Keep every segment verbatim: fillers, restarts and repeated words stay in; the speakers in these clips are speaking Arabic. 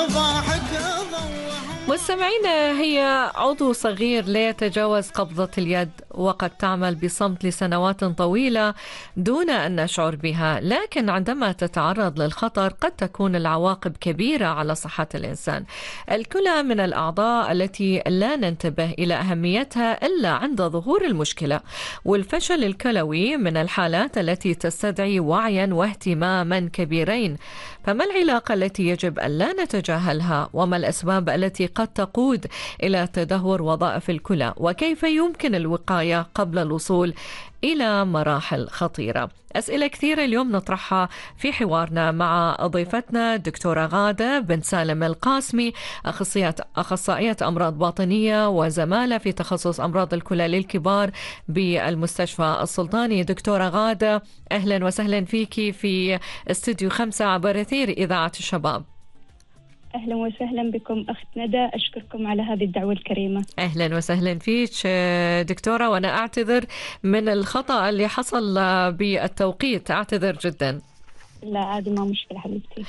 مستمعينا، هي عضو صغير لا يتجاوز قبضة اليد، وقد تعمل بصمت لسنوات طويلة دون أن نشعر بها، لكن عندما تتعرض للخطر قد تكون العواقب كبيرة على صحة الإنسان. الكلى من الأعضاء التي لا ننتبه إلى أهميتها إلا عند ظهور المشكلة، والفشل الكلوي من الحالات التي تستدعي وعيا واهتماما كبيرين. فما العلاقة التي يجب أن لا نتجاهلها؟ وما الأسباب التي قد تقود إلى تدهور وظائف الكلى؟ وكيف يمكن الوقاية قبل الوصول إلى مراحل خطيرة؟ أسئلة كثيرة اليوم نطرحها في حوارنا مع ضيفتنا الدكتورة غادة بن سالم القاسمي، أخصائية أخصائية أمراض باطنية وزمالة في تخصص أمراض الكلى للكبار بالمستشفى السلطاني. دكتورة غادة، أهلا وسهلا فيكي في استوديو خمسة عبر أثير إذاعة الشباب. أهلا وسهلا بكم أخت ندى، أشكركم على هذه الدعوة الكريمة. أهلا وسهلا فيك دكتورة، وأنا أعتذر من الخطأ اللي حصل بالتوقيت، أعتذر جدا. لا عادي، ما مشكلة حبيبتي.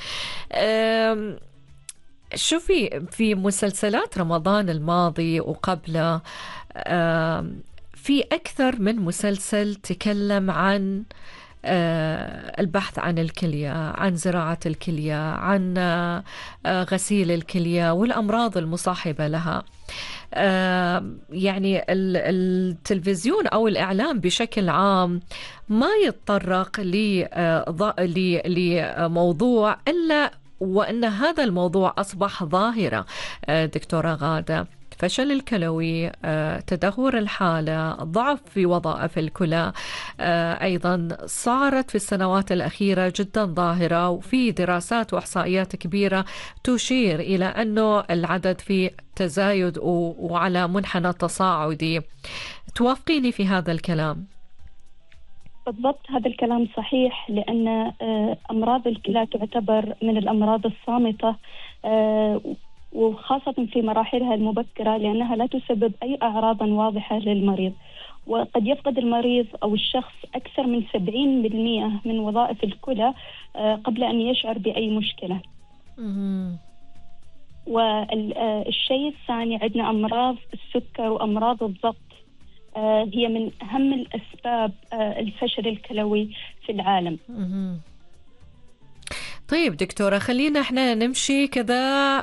شوفي، في مسلسلات رمضان الماضي وقبله في أكثر من مسلسل تكلم عن البحث عن الكلية، عن زراعة الكلية، عن غسيل الكلية والأمراض المصاحبة لها. يعني التلفزيون أو الإعلام بشكل عام ما يتطرق لموضوع إلا وأن هذا الموضوع أصبح ظاهرة. دكتورة غادة، فشل الكلوي، تدهور الحالة، ضعف في وظائف الكلى، أيضا صارت في السنوات الأخيرة جدا ظاهرة، وفي دراسات وإحصائيات كبيرة تشير إلى أنه العدد في تزايد وعلى منحنى تصاعدي. توافقيني في هذا الكلام؟ بالضبط، هذا الكلام صحيح، لأن أمراض الكلى تعتبر من الأمراض الصامتة، وخاصة في مراحلها المبكرة، لأنها لا تسبب أي أعراض واضحة للمريض، وقد يفقد المريض أو الشخص أكثر من سبعين بالمئة من وظائف الكلى قبل أن يشعر بأي مشكلة. والشيء الثاني، عندنا أمراض السكر وأمراض الضغط، هي من أهم الأسباب الفشل الكلوي في العالم. طيب دكتورة، خلينا احنا نمشي كذا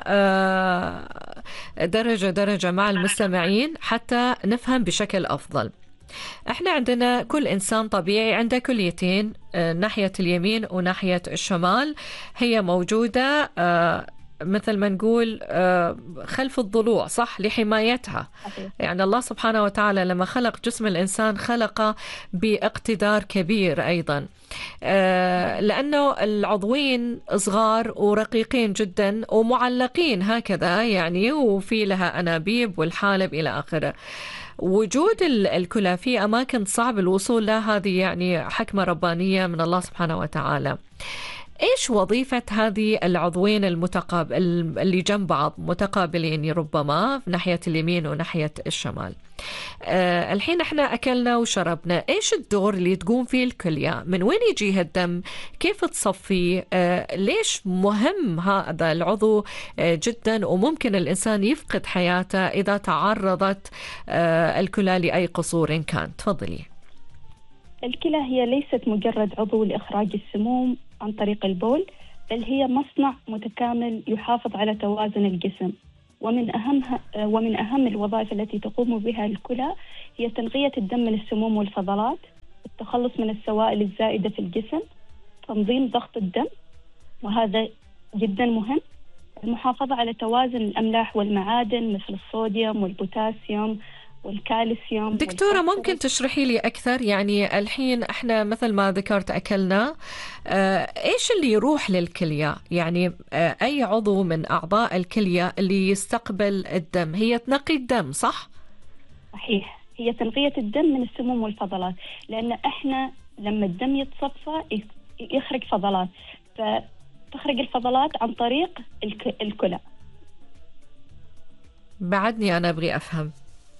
درجة درجة مع المستمعين حتى نفهم بشكل أفضل. احنا عندنا كل إنسان طبيعي عنده كليتين، ناحية اليمين وناحية الشمال، هي موجودة مثل ما نقول خلف الضلوع، صح، لحمايتها. يعني الله سبحانه وتعالى لما خلق جسم الإنسان خلقه باقتدار كبير أيضا، لأنه العضوين صغار ورقيقين جدا ومعلقين هكذا يعني، وفي لها أنابيب والحالب إلى آخره. وجود الكلى في أماكن صعب الوصول لها، هذه يعني حكمة ربانية من الله سبحانه وتعالى. إيش وظيفة هذه العضوين المتقابل اللي جنب بعض متقابلين ربما في ناحية اليمين وناحية الشمال؟ أه الحين احنا أكلنا وشربنا، إيش الدور اللي تقوم فيه الكلية؟ من وين يجيها الدم؟ كيف تصفيه؟ أه ليش مهم هذا العضو أه جدا، وممكن الإنسان يفقد حياته إذا تعرضت أه الكلى لأي قصور كان؟ تفضلي. الكلى هي ليست مجرد عضو لإخراج السموم عن طريق البول، بل هي مصنع متكامل يحافظ على توازن الجسم. ومن أهمها ومن أهم الوظائف التي تقوم بها الكلى هي تنقية الدم من السموم والفضلات، التخلص من السوائل الزائدة في الجسم، تنظيم ضغط الدم، وهذا جدا مهم، المحافظة على توازن الأملاح والمعادن مثل الصوديوم والبوتاسيوم والكالسيوم. دكتورة، ممكن تشرحي لي أكثر؟ يعني الحين إحنا مثل ما ذكرت أكلنا، آه، إيش اللي يروح للكلية؟ يعني آه، أي عضو من أعضاء الكلية اللي يستقبل الدم؟ هي تنقي الدم، صح؟ صحيح، هي تنقية الدم من السموم والفضلات، لأن إحنا لما الدم يتصفى يخرج فضلات، فتخرج الفضلات عن طريق الكلى. بعدني أنا أبغي أفهم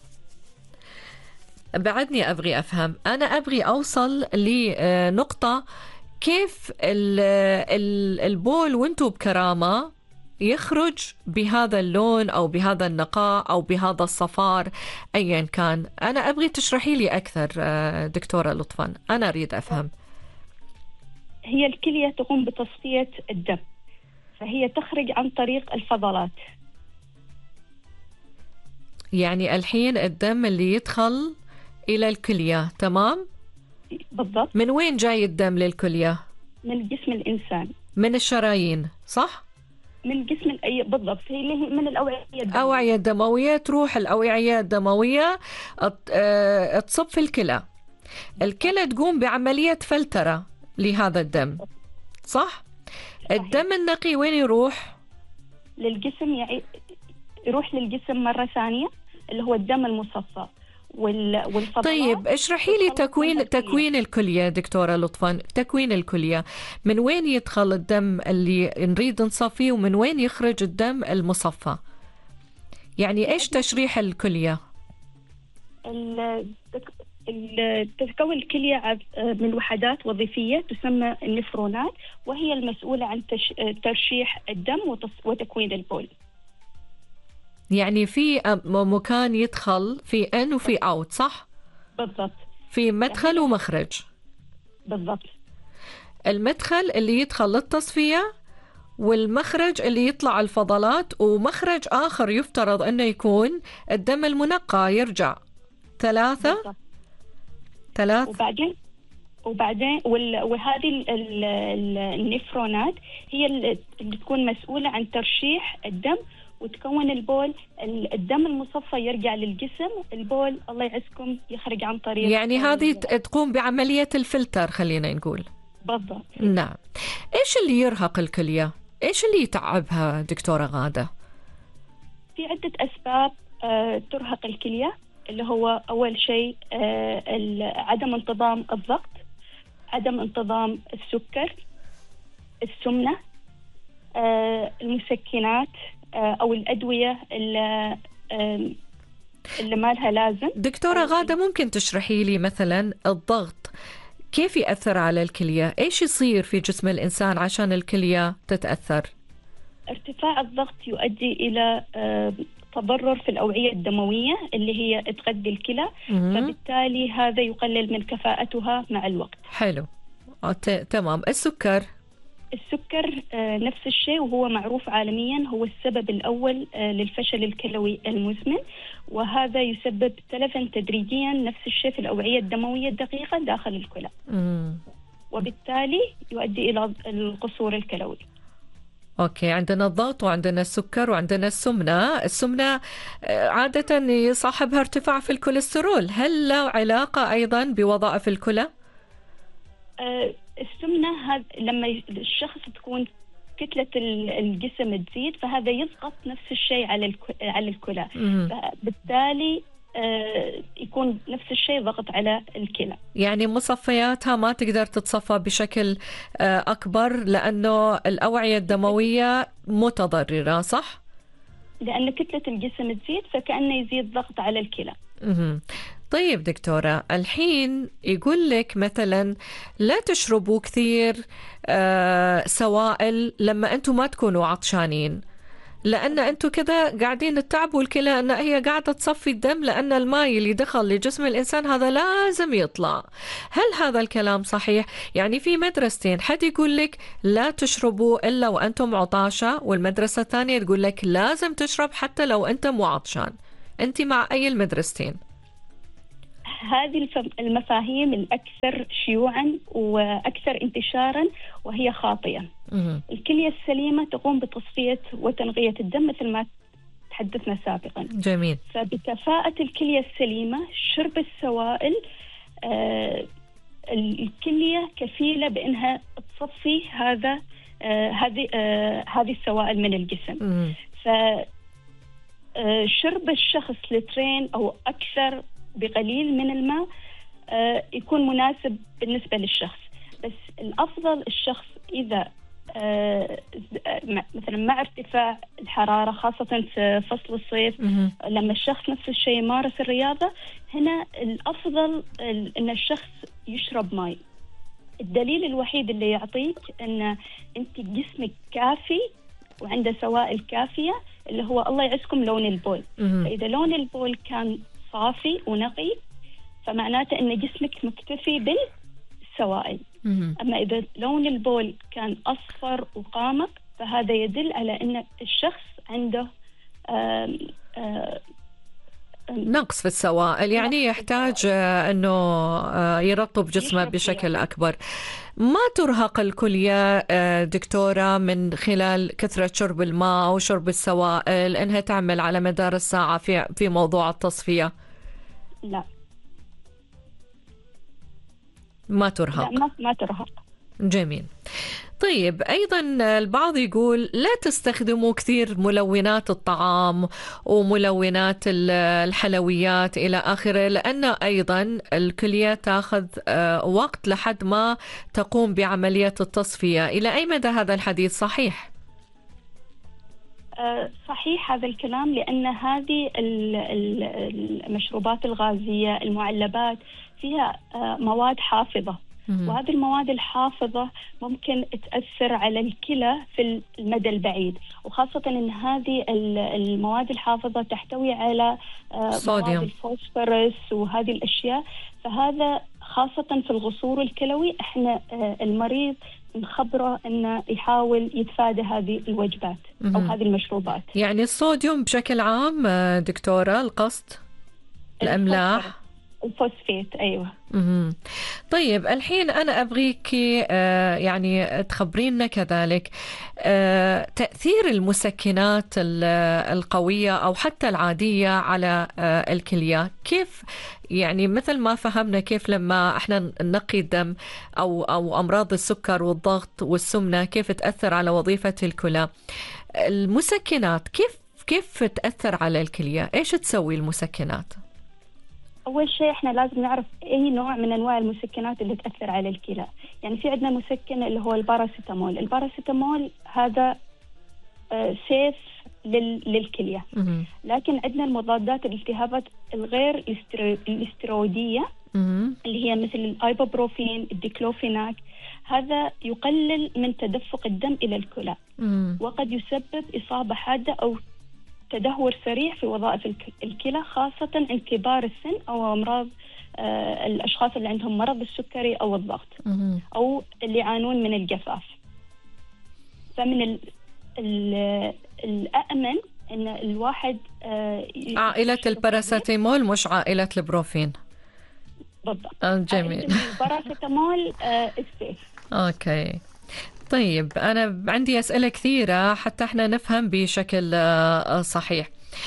بعدني أبغي أفهم أنا أبغي أوصل لنقطة كيف البول وانتو بكرامة يخرج بهذا اللون أو بهذا النقاء أو بهذا الصفار أيا كان. أنا أبغي تشرحي لي أكثر دكتورة لطفا، أنا أريد أفهم. هي الكلية تقوم بتصفية الدم، فهي تخرج عن طريق الفضلات. يعني الحين الدم اللي يدخل إلى الكلية، تمام؟ بالضبط. من وين جاي الدم للكلية؟ من جسم الإنسان، من الشرايين، صح؟ من جسم الأي بالضبط، هي من الأوعية الدموية. الأوعية الدموية تروح الأوعية الدموية تصب في الكلى. الكلى تقوم بعملية فلترة لهذا الدم، صح؟ الدم النقي وين يروح؟ للجسم، يعني يروح للجسم مرة ثانية، اللي هو الدم المصفى والفضلات. طيب اشرحي لي تكوين تكوين الكلية دكتورة لطفا، تكوين الكلية من وين يدخل الدم اللي نريد نصفيه ومن وين يخرج الدم المصفى؟ يعني ايش تشريح الكلية؟ تتكون الكلية من وحدات وظيفية تسمى النفرونات، وهي المسؤولة عن ترشيح الدم وتكوين البول. يعني في مكان يدخل في ان وفي اوت، صح؟ بالضبط. في مدخل ومخرج. بالضبط. المدخل اللي يدخل للتصفية، والمخرج اللي يطلع الفضلات، ومخرج آخر يفترض أنه يكون الدم المنقى يرجع. ثلاثة. بالضبط. ثلاث. وبعدين وبعدين وهذه النفرونات هي اللي تكون مسؤولة عن ترشيح الدم وتكون البول. الدم المصفى يرجع للجسم، البول الله يعزكم يخرج عن طريق، يعني هذه تقوم بعملية الفلتر، خلينا نقول. بالضبط. نعم. إيش اللي يرهق الكلية؟ إيش اللي يتعبها دكتورة غادة؟ في عدة أسباب آه ترهق الكلية، اللي هو أول شيء آه عدم انتظام الضغط، عدم انتظام السكر، السمنة، آه المسكنات أو الأدوية اللي, اللي ما لها لازم. دكتورة غادة، ممكن تشرحي لي مثلا الضغط كيف يأثر على الكلية؟ إيش يصير في جسم الإنسان عشان الكلية تتأثر؟ ارتفاع الضغط يؤدي إلى تضرر في الأوعية الدموية اللي هي تغذي الكلى، فبالتالي هذا يقلل من كفاءتها مع الوقت. حلو. تمام. السكر؟ السكر نفس الشيء، وهو معروف عالميا هو السبب الأول للفشل الكلوي المزمن، وهذا يسبب تلفا تدريجيا نفس الشيء في الأوعية الدموية الدقيقة داخل الكلى، وبالتالي يؤدي إلى القصور الكلوي. أوكي، عندنا الضغط وعندنا السكر وعندنا السمنة. السمنة عادة يصاحبها ارتفاع في الكوليسترول، هل له علاقة أيضا بوظائف الكلى؟ أه السمنة هذا لما الشخص تكون كتلة الجسم تزيد، فهذا يضغط نفس الشيء على على الكلى، بالتالي يكون نفس الشيء ضغط على الكلى. يعني مصفياتها ما تقدر تتصفى بشكل أكبر لأنه الأوعية الدموية متضررة، صح؟ لأن كتلة الجسم تزيد فكأنه يزيد ضغط على الكلى. طيب دكتورة، الحين يقول لك مثلا لا تشربوا كثير آه سوائل لما أنتم ما تكونوا عطشانين، لأن أنتم كذا قاعدين تتعبوا الكلى أن هي قاعدة تصفي الدم، لأن الماء اللي دخل لجسم الإنسان هذا لازم يطلع. هل هذا الكلام صحيح؟ يعني في مدرستين، حد يقول لك لا تشربوا إلا وأنتم عطاشة، والمدرسة الثانية تقول لك لازم تشرب حتى لو أنت مو عطشان. أنت مع أي المدرستين؟ هذه المفاهيم الأكثر شيوعا وأكثر انتشارا وهي خاطئة. الكلية السليمة تقوم بتصفية وتنقية الدم مثل ما تحدثنا سابقا. جميل. فبكفاءة الكلية السليمة شرب السوائل، آه الكلية كفيلة بأنها تصفي هذا آه هذه آه هذه السوائل من الجسم. فشرب الشخص لترين أو أكثر بقليل من الماء آه يكون مناسب بالنسبة للشخص، بس الأفضل الشخص إذا آه مثلا مع ارتفاع الحرارة خاصة في فصل الصيف لما الشخص نفس الشيء يمارس الرياضة، هنا الأفضل أن الشخص يشرب ماء. الدليل الوحيد اللي يعطيك أن أنت جسمك كافي وعنده سوائل كافية اللي هو الله يعزكم لون البول. فإذا لون البول كان صافي ونقي فمعناته أن جسمك مكتفي بالسوائل. أما إذا لون البول كان أصفر وغامق فهذا يدل على أن الشخص عنده آم آم نقص في السوائل، يعني يحتاج أنه يرطب جسمه بشكل أكبر. ما ترهق الكلية دكتورة من خلال كثرة شرب الماء أو شرب السوائل أنها تعمل على مدار الساعة في في موضوع التصفية؟ لا ما ترهق. لا ما, ما ترهق. جميل. طيب أيضا البعض يقول لا تستخدموا كثير ملونات الطعام وملونات الحلويات إلى آخره، لأن أيضا الكلية تأخذ وقت لحد ما تقوم بعملية التصفية. إلى أي مدى هذا الحديث صحيح؟ صحيح هذا الكلام، لأن هذه المشروبات الغازية المعلبات فيها مواد حافظة، وهذه المواد الحافظة ممكن تأثر على الكلى في المدى البعيد، وخاصة أن هذه المواد الحافظة تحتوي على مواد الفوسفورس وهذه الأشياء. فهذا خاصة في الغصور الكلوي احنا المريض نخبره أنه يحاول يتفادى هذه الوجبات أو هذه المشروبات. يعني الصوديوم بشكل عام دكتورة القصد الأملاح الفوسفات. أيوة. مم. طيب الحين أنا أبغيك آه يعني تخبرينا كذلك آه تأثير المسكنات القوية أو حتى العادية على آه الكلية. كيف يعني مثل ما فهمنا كيف لما احنا ننقي الدم أو أو أمراض السكر والضغط والسمنة كيف تأثر على وظيفة الكلى، المسكنات كيف كيف تأثر على الكلية؟ إيش تسوي المسكنات؟ أول شيء إحنا لازم نعرف أي نوع من أنواع المسكنات اللي تأثر على الكلى. يعني في عندنا مسكن اللي هو الباراسيتامول. الباراسيتامول هذا سيف للكلية، لكن عندنا المضادات الالتهابات الغير الاستيرويدية اللي هي مثل الأيبوبروفين، الديكلوفيناك. هذا يقلل من تدفق الدم إلى الكلى وقد يسبب إصابة حادة أو تدهور سريع في وظائف الكلى، خاصة عند كبار السن أو أمراض آه الأشخاص اللي عندهم مرض السكري أو الضغط أو اللي يعانون من الجفاف. فمن ال ال الأأمن أن الواحد آه عائلة الباراسيتامول مش عائلة البروفين. بالضبط. آه جميل. الباراسيتامول آه السيف. أوكي. طيب أنا عندي أسئلة كثيرة حتى احنا نفهم بشكل صحيح.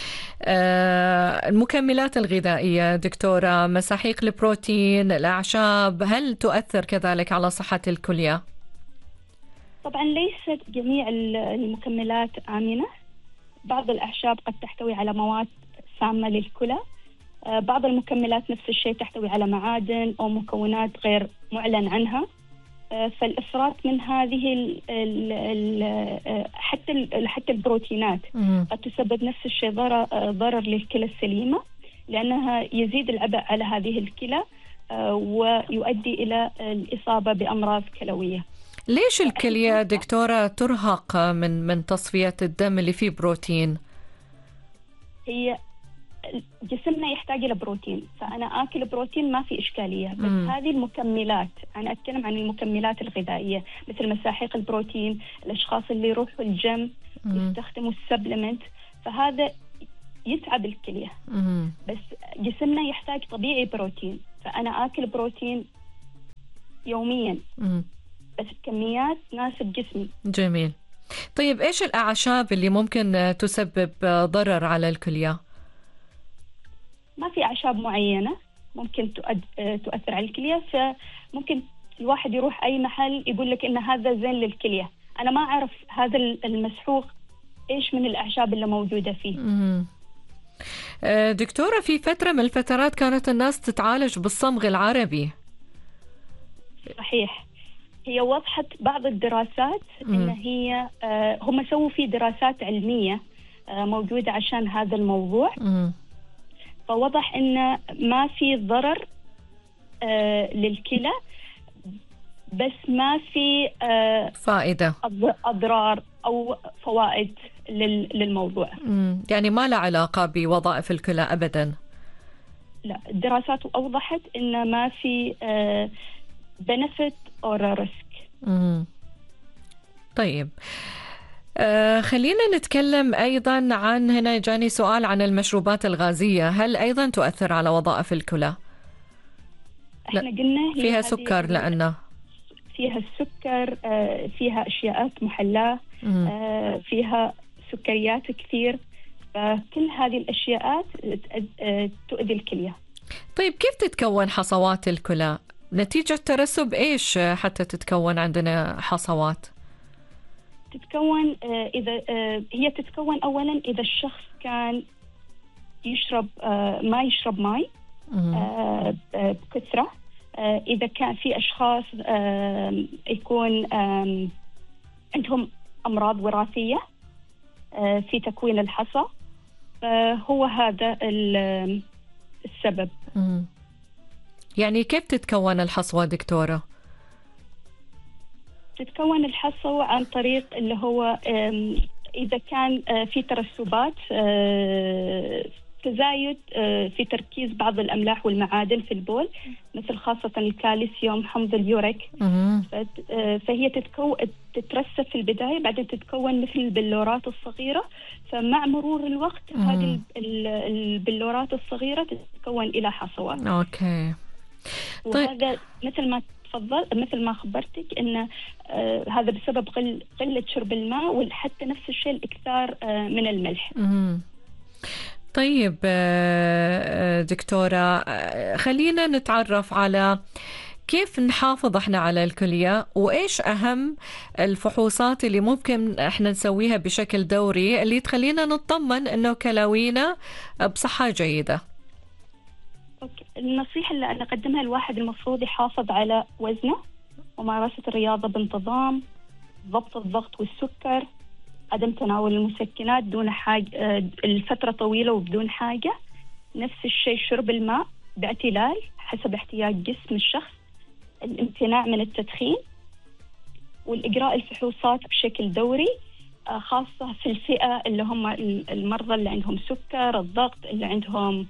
المكملات الغذائية دكتورة، مساحيق البروتين، الأعشاب، هل تؤثر كذلك على صحة الكلية؟ طبعا ليست جميع المكملات آمنة. بعض الأعشاب قد تحتوي على مواد سامة للكلى. بعض المكملات نفس الشيء تحتوي على معادن أو مكونات غير معلن عنها. فالإفراط من هذه ال ال ال حتى ال حتى البروتينات قد تسبب نفس الشيء ضرر ضرر للكلى السليمة، لأنها يزيد العبء على هذه الكلى ويؤدي إلى الإصابة بأمراض كلوية. ليش الكلية دكتورة ترهق من من تصفية الدم اللي فيه بروتين؟ هي جسمنا يحتاج إلى بروتين، فأنا آكل بروتين ما في إشكالية. بس مم. هذه المكملات، أنا أتكلم عن المكملات الغذائية مثل مساحيق البروتين، الأشخاص اللي يروحوا الجيم يستخدموا السبلمنت، فهذا يتعب الكلية. مم. بس جسمنا يحتاج طبيعي بروتين، فأنا آكل بروتين يوميا مم. بس بكميات تناسب جسمي. جميل. طيب إيش الأعشاب اللي ممكن تسبب ضرر على الكلية؟ ما في أعشاب معينة ممكن تؤثر على الكلية، فممكن الواحد يروح أي محل يقول لك إن هذا زين للكلية. أنا ما أعرف هذا المسحوق إيش من الأعشاب اللي موجودة فيه. مم. دكتورة، في فترة من الفترات كانت الناس تتعالج بالصمغ العربي. صحيح. هي وضحت بعض الدراسات مم. إن هي هم سووا فيه دراسات علمية موجودة عشان هذا الموضوع. مم. فوضح إن ما في ضرر آه للكلى بس ما في آه، فائدة أضرار أو فوائد للموضوع. مم. يعني ما له علاقة بوظائف الكلى أبدا. لا، الدراسات أوضحت إن ما في benefit or risk. مم. طيب آه خلينا نتكلم أيضا عن، هنا جاني سؤال عن المشروبات الغازية، هل أيضا تؤثر على وظائف الكلى؟ احنا قلنا فيها سكر، لأنه فيها السكر، فيها أشياءات محلاة، فيها سكريات كثير، فكل هذه الأشياء تؤذي الكلية. طيب كيف تتكون حصوات الكلى؟ نتيجة ترسب إيش حتى تتكون عندنا حصوات؟ تتكون إذا هي تتكون أولا إذا الشخص كان يشرب ما يشرب ماء بكثرة، إذا كان في أشخاص يكون عندهم أمراض وراثية في تكوين الحصى، فهو هذا السبب. يعني كيف تتكون الحصوة دكتورة؟ تتكون الحصوة عن طريق اللي هو إذا كان في ترسبات، تزايد في تركيز بعض الأملاح والمعادن في البول، مثل خاصة الكالسيوم، حمض اليوريك، فهي تتكون تترسب في البداية، بعدين تتكون مثل البلورات الصغيرة، فمع مرور الوقت هذه البلورات الصغيرة تتكون إلى حصوات. أوكي. وهذا مثل ما تفضل مثل ما خبرتك إن آه هذا بسبب قل قلة شرب الماء، وحتى نفس الشيء الإكثار آه من الملح. مم. طيب دكتورة، خلينا نتعرف على كيف نحافظ احنا على الكلية، وايش اهم الفحوصات اللي ممكن احنا نسويها بشكل دوري اللي تخلينا نطمن انه كلاوينا بصحة جيدة. أوكي. النصيحة اللي أنا أقدمها، الواحد المفروض يحافظ على وزنه، وممارسة الرياضة بانتظام، ضبط الضغط والسكر، عدم تناول المسكنات دون حاجة الفترة طويلة وبدون حاجة، نفس الشيء شرب الماء باعتلال حسب احتياج جسم الشخص، الامتناع من التدخين، والإجراء مرضى بشكل دوري، خاصة في الفئة اللي هم المرضى اللي عندهم سكر، الضغط، اللي عندهم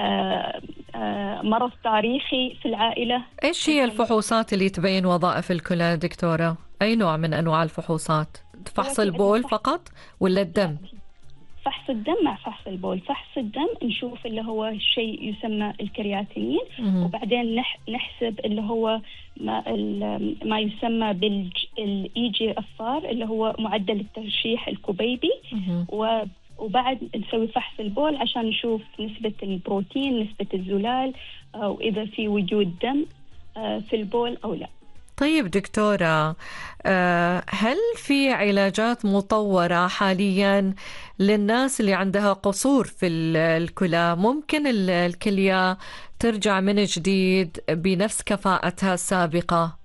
مرض تاريخي في العائلة. إيش هي الفحوصات اللي تبين وظائف الكلى دكتورة؟ أي نوع من أنواع الفحوصات؟ فحص البول فقط ولا الدم؟ فحص الدم مع فحص البول. فحص الدم نشوف اللي هو شيء يسمى الكرياتينين، وبعدين نحسب اللي هو ما, ما يسمى بالإي جي إف آر اللي هو معدل الترشيح الكبيبي، وبعد نسوي فحص البول عشان نشوف نسبة البروتين، نسبة الزلال، وإذا في وجود دم في البول أو لا. طيب دكتورة، هل في علاجات مطورة حاليا للناس اللي عندها قصور في الكلى؟ ممكن الكلية ترجع من جديد بنفس كفاءتها السابقة؟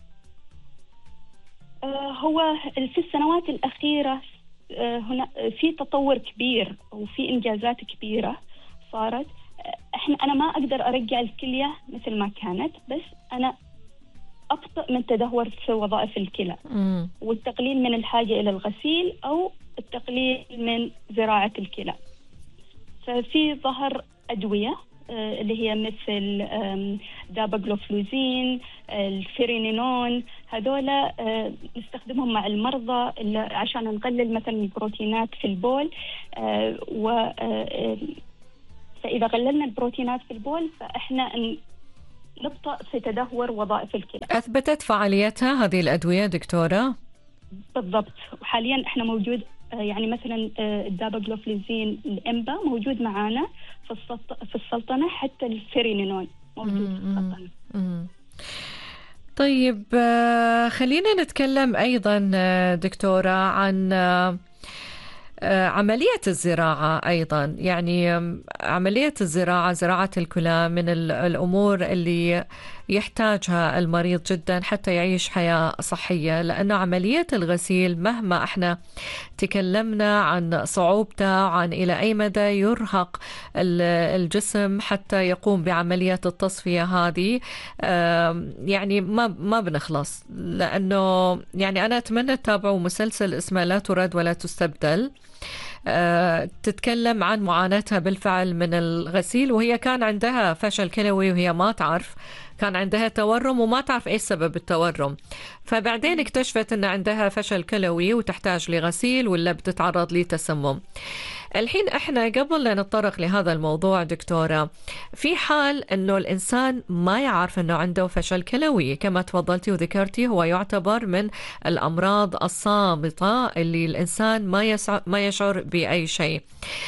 هو في السنوات الأخيرة هنا في تطور كبير وفي إنجازات كبيرة صارت. إحنا أنا ما أقدر أرجع الكلية مثل ما كانت، بس أنا أبطأ من تدهور في وظائف الكلى، والتقليل من الحاجة إلى الغسيل أو التقليل من زراعة الكلى. ففي ظهر أدوية اللي هي مثل داباغلوفلوزين، الفيرينينون، هذولا نستخدمهم مع المرضى عشان نقلل مثلا البروتينات في البول، و فإذا قللنا البروتينات في البول فإحنا نبطأ في تدهور وظائف الكلى. أثبتت فعاليتها هذه الأدوية دكتورة؟ بالضبط، وحاليا إحنا موجود يعني مثلا الداباغلوفلوزين الإمبا موجود معانا في في السلطنة، حتى الفيرينينون موجود في السلطنة. طيب خلينا نتكلم أيضا دكتورة عن عملية الزراعة أيضا، يعني عملية الزراعة، زراعة الكلى من الأمور اللي يحتاجها المريض جدا حتى يعيش حياة صحية، لأن عملية الغسيل مهما احنا تكلمنا عن صعوبته، عن إلى أي مدى يرهق الجسم حتى يقوم بعملية التصفية هذه، يعني ما ما بنخلص. لأنه يعني أنا أتمنى تتابعوا مسلسل اسمه لا ترد ولا تستبدل، تتكلم عن معاناتها بالفعل من الغسيل، وهي كان عندها فشل كلوي وهي ما تعرف، كان عندها تورم وما تعرف ايش سبب التورم، فبعدين اكتشفت ان عندها فشل كلوي وتحتاج لغسيل ولا بتتعرض لتسمم. الحين احنا قبل لا نتطرق لهذا الموضوع دكتورة، في حال انه الانسان ما يعرف انه عنده فشل كلوي كما تفضلتي وذكرتي، هو يعتبر من الامراض الصامتة اللي الانسان ما يسع... ما يشعر باي شيء.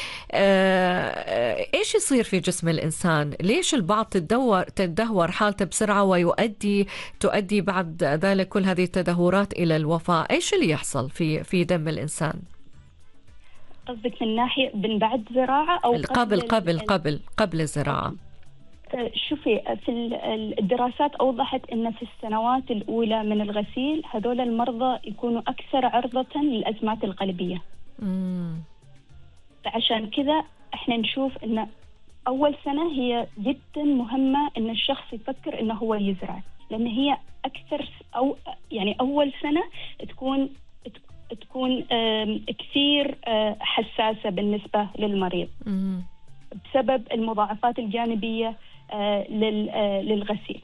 ايش يصير في جسم الانسان؟ ليش البعض تدور تدهور حالته بسرعة ويؤدي تؤدي بعد ذلك كل هذه التدهورات الى الوفاة؟ ايش اللي يحصل في في دم الانسان؟ قصدك من ناحية من بعد زراعة أو قبل قبل قبل قبل, قبل الزراعة؟ شوفي، في الدراسات أوضحت أن في السنوات الأولى من الغسيل هذول المرضى يكونوا أكثر عرضة للأزمات القلبية. مم. فعشان كذا إحنا نشوف أن أول سنة هي جدا مهمة أن الشخص يفكر أنه هو يزرع، لأن هي أكثر أو يعني أول سنة تكون تكون كثير حساسة بالنسبة للمريض بسبب المضاعفات الجانبية للغسيل،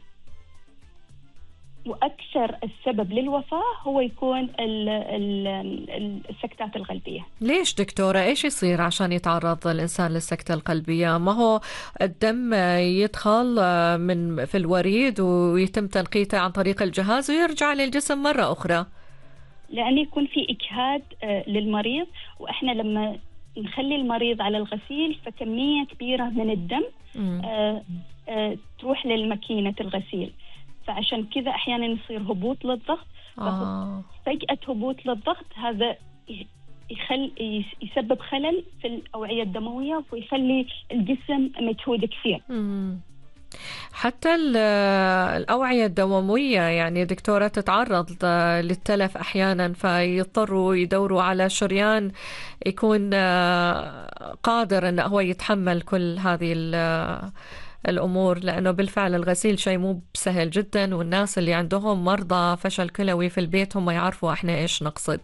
وأكثر السبب للوفاة هو يكون السكتات القلبية. ليش دكتورة؟ إيش يصير عشان يتعرض الإنسان للسكتة القلبية؟ ما هو الدم يدخل من في الوريد ويتم تنقيته عن طريق الجهاز ويرجع للجسم مرة أخرى. لأن يكون في إجهاد للمريض، وإحنا لما نخلي المريض على الغسيل فكمية كبيرة من الدم آآ آآ تروح للماكينة الغسيل، فعشان كذا أحيانا يصير هبوط للضغط. آه. فجأة هبوط للضغط هذا يخل يسبب خلل في الأوعية الدموية ويخلي الجسم مجهود كثير. مم. حتى الأوعية الدموية يعني دكتورة تتعرض للتلف أحيانا، فيضطروا يدوروا على شريان يكون قادر أنه هو يتحمل كل هذه الأمور، لأنه بالفعل الغسيل شيء مو سهل جدا، والناس اللي عندهم مرضى فشل كلوي في البيت هم يعرفوا احنا ايش نقصد.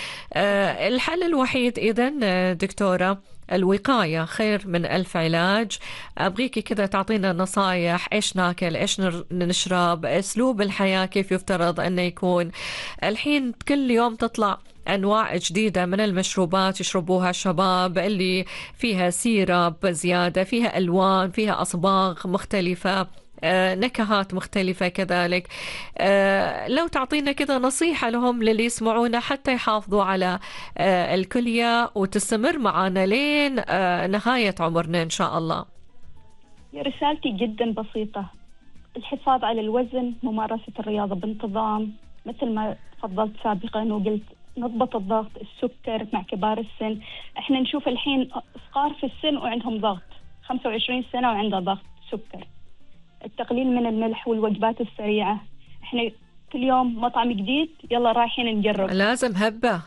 الحل الوحيد إذن دكتورة الوقاية خير من ألف علاج. أبغيكي كذا تعطينا نصايح، إيش ناكل، إيش نشرب، أسلوب الحياة كيف يفترض أنه يكون. الحين كل يوم تطلع أنواع جديدة من المشروبات يشربوها الشباب اللي فيها سيرب زيادة، فيها ألوان، فيها أصباغ مختلفة، نكهات مختلفة كذلك. لو تعطينا كذا نصيحة لهم للي يسمعونا حتى يحافظوا على الكلية وتستمر معنا لين نهاية عمرنا إن شاء الله. رسالتي جدا بسيطة: الحفاظ على الوزن، ممارسة الرياضة بانتظام، مثل ما تفضلت سابقا وقلت نضبط الضغط، السكر مع كبار السن. احنا نشوف الحين صغار في السن وعندهم ضغط، خمسة وعشرين سنة وعنده ضغط سكر. التقليل من الملح والوجبات السريعة، احنا كل يوم مطعم جديد يلا رايحين نجرب، لازم هبة.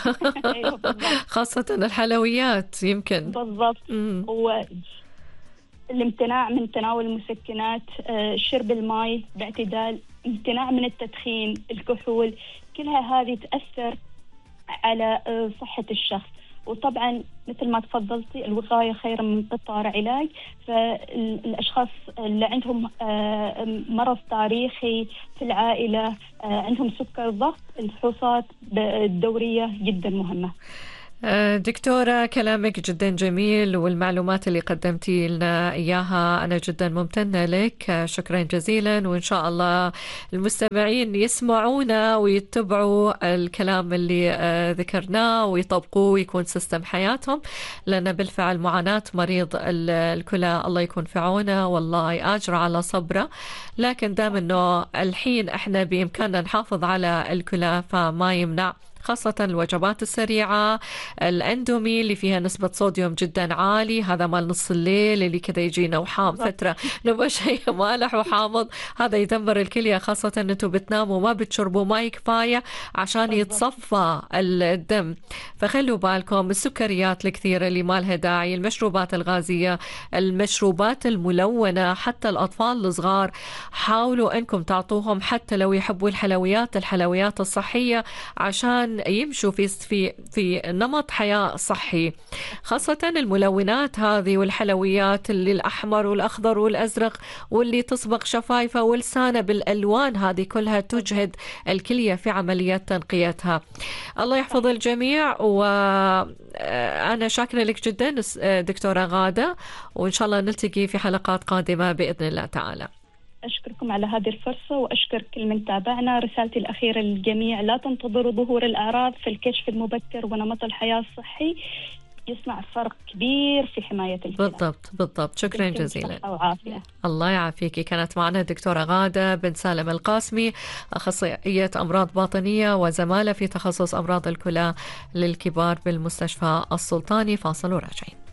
خاصة الحلويات يمكن. بالضبط. والامتناع من تناول المسكنات، شرب الماء باعتدال، امتناع من التدخين، الكحول، كلها هذه تأثر على صحة الشخص. وطبعا مثل ما تفضلتي الوقاية خير من قطار علاج. فالأشخاص اللي عندهم مرض تاريخي في العائلة، عندهم سكر ضغط، الفحوصات الدورية جدا مهمة. دكتورة كلامك جدا جميل، والمعلومات اللي قدمتي لنا إياها أنا جدا ممتنة لك، شكرا جزيلا. وإن شاء الله المستمعين يسمعونا ويتبعوا الكلام اللي ذكرناه ويطبقوه ويكون سيستم حياتهم، لأن بالفعل معاناة مريض الكلى الله يكون في عونه والله أجر على صبره. لكن دام أنه الحين إحنا بإمكاننا نحافظ على الكلى فما يمنع خاصة الوجبات السريعة، الاندومي اللي فيها نسبة صوديوم جدا عالي، هذا مال نص الليل اللي كذا يجينا وحام فترة نبغى شيء مالح وحامض، هذا يدمر الكلية، خاصة ان انتم بتناموا ما بتشربوا ماي كفاية عشان يتصفى الدم. فخلوا بالكم السكريات الكثيرة اللي ما لها داعي، المشروبات الغازية، المشروبات الملونة، حتى الأطفال الصغار حاولوا انكم تعطوهم حتى لو يحبوا الحلويات، الحلويات الصحية عشان يمشوا في في في نمط حياة صحي. خاصة الملونات هذه والحلويات اللي الأحمر والأخضر والأزرق واللي تصبغ شفايفه ولسانه بالألوان، هذه كلها تجهد الكلية في عملية تنقيتها. الله يحفظ الجميع، وأنا شاكرة لك جدا دكتورة غادة، وإن شاء الله نلتقي في حلقات قادمة بإذن الله تعالى. أشكركم على هذه الفرصة، وأشكر كل من تابعنا. رسالتي الأخيرة للجميع: لا تنتظروا ظهور الأعراض، في الكشف المبكر ونمط الحياة الصحي يصنع فرق كبير في حماية الكلى. بالضبط بالضبط. شكرا جزيلا. وعافية. الله يعافيك. كانت معنا الدكتورة غادة بن سالم القاسمي، أخصائية أمراض باطنية وزمالة في تخصص أمراض الكلى للكبار بالمستشفى السلطاني. فاصل وراجعين.